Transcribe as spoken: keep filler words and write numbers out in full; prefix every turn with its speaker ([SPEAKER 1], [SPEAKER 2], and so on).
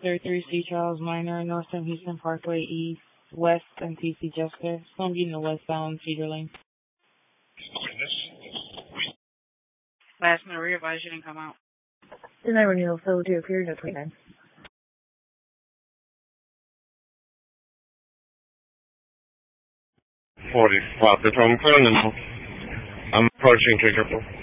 [SPEAKER 1] thirty-three C. Charles Minor, Northern Houston Parkway East, West, and T C Jessica. It's going to be in the westbound Cedar Lane. Last minute re-advise, you didn't come out.
[SPEAKER 2] Then I renewal, so we'll do a period of twenty-nine.
[SPEAKER 3] forty-quattro, I'm calling now. I'm approaching Trigger.